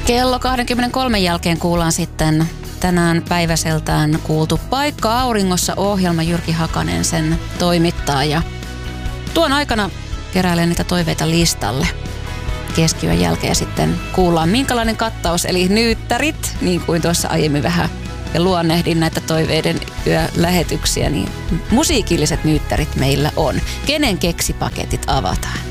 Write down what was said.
Kello 23 jälkeen kuullaan sitten tänään päiväseltään kuultu Paikka auringossa -ohjelma. Jyrki Hakanen sen toimittaa ja tuon aikana keräilee niitä toiveita listalle. Keskiyön jälkeen sitten kuullaan minkälainen kattaus, eli nyyttärit, niin kuin tuossa aiemmin vähän ja luonnehdin näitä toiveiden yölähetyksiä, niin musiikilliset nyyttärit meillä on. Kenen keksipaketit avataan?